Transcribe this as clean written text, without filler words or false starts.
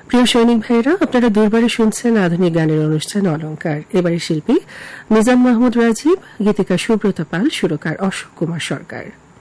প্রিয় সৈনিক ভাইরা, আপনারা দুর্বারে শুনছেন আধুনিক গানের অনুষ্ঠান অলংকার। এবারে শিল্পী নিজাম মাহমুদ রাজীব, গীতিকা সুব্রত পাল, সুরকার অশোক কুমার সরকার।